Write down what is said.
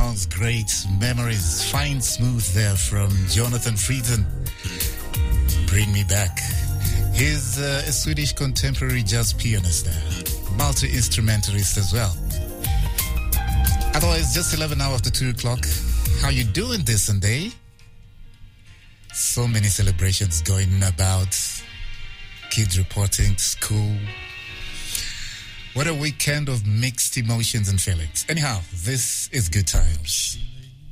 songs, great memories. Fine Smooth there from Jonathan Frieden. Bring Me Back. He's a Swedish contemporary jazz pianist there. Multi-instrumentalist as well. Otherwise, just 11 now after 2 o'clock. How you doing this Sunday? So many celebrations going about. Kids reporting to school. What a weekend of mixed emotions and feelings. Anyhow, this is Good Times.